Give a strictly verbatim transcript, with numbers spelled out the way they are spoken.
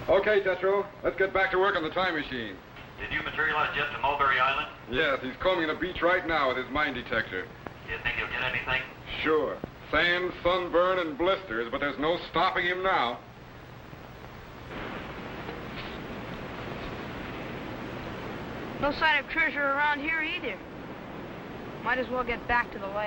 Okay, Tetro, let's get back to work on the time machine. Did you materialize jet to Mulberry Island? Yes, he's combing the beach right now with his mine detector. Do you think he'll get anything? Sure. Sand, sunburn, and blisters, but there's no stopping him now. No sign of treasure around here either. Might as well get back to the lab.